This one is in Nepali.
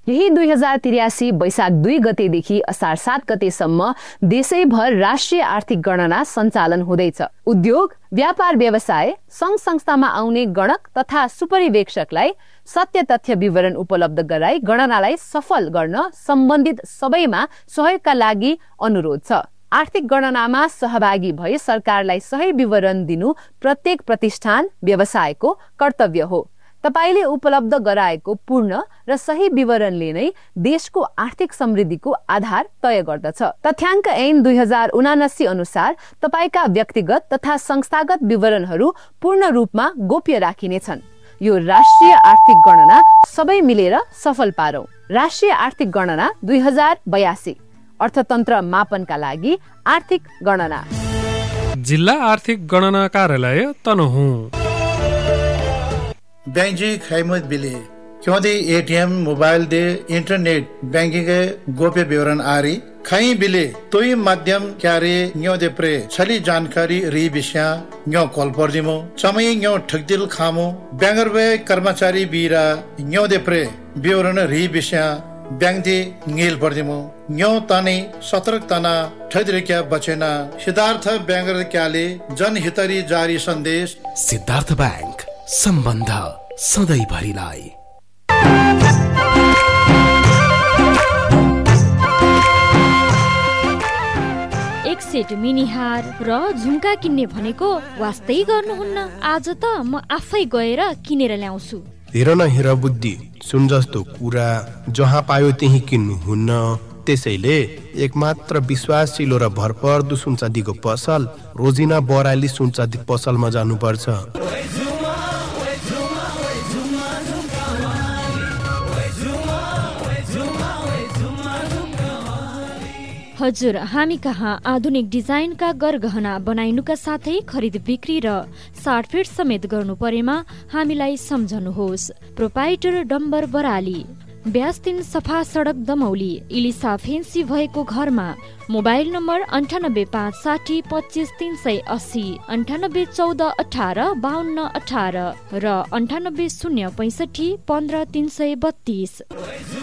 यही 2083 वैशाख 2 गतेदेखि असार 7 गतेसम्म देशैभर राष्ट्रिय आर्थिक गणना सञ्चालन हुँदैछ। उद्योग, व्यापार व्यवसाय, सङ्घ संस्थामा आउने गणक तथा सुपरिवेक्षकलाई सत्य तथ्य विवरण उपलब्ध गराई गणनालाई सफल गर्न सम्बन्धित सबैमा सहयोगका लागि अनुरोध छ। आर्थिक गणनामा सहभागी भई सरकारलाई सही विवरण दिनु प्रत्येक प्रतिष्ठान, व्यवसायको कर्तव्य हो। तपाईले उपलब्ध गराएको पूर्ण र सही विवरणले नै देशको आर्थिक समृद्धिको आधार तय गर्दछ। तथ्याङ्क ऐन 2079 अनुसार तपाईका व्यक्तिगत तथा संस्थागत विवरणहरू पूर्ण रूपमा गोप्य राखिनेछन्। यो राष्ट्रिय आर्थिक गणना सबै मिलेर सफल पारौं। राष्ट्रिय आर्थिक गणना 2082 अर्थतन्त्र मापनका लागि आर्थिक गणना। जिल्ला आर्थिक गणना कार्यालय तनहुँ। बैंक खैमत बिले क्यों ATM mobile they internet banking के गोप्य विवरण आरी खई बिले तोई माध्यम क्यारे न्यो दे प्रे छली जानकारी री विषया न्यो कॉल पर दिमो समय न्यो ठगदिल खामो बैंगर वे कर्मचारी बीरा न्यो दे प्रे विवरण री विषया बैंक दे नील पर दिमो न्यो ताने सतर्क तना ठगदिल क्या बचेना। सिद्धार्थ बैंगर क्याले जनहितरी जारी सन्देश। सिद्धार्थ बैंक, सम्बन्ध सधैँभरिलाई। एक सेट मिनी हार र झुम्का किन्ने भनेको वास्तै गर्नुहुन्न। आज त म आफै गएर किनेर ल्याउँछु। हेर न हेर बुद्धि, सुन जस्तो कुरा जहाँ पायो त्यही किन्नुहुन्न। त्यसैले एकमात्र विश्वासिलो र भरपर्दो सुनचाँदीको पसल रोजिना बराली सुनचाँदी पसलमा जानुपर्छ। हजुर, हामी कहाँ आधुनिक डिजाइनका गरगहना बनाइनुका साथै खरिद बिक्री र साटफेट समेत गर्नु परेमा हामीलाई सम्झनुहोस्। प्रोपाइटर डम्बर बराली, 82 सफा सडक दमौली, इलिसा फेन्सी भएको घरमा। मोबाइल नम्बर 9856 25 380, 9814 18 52 18 र 98 065 15 332।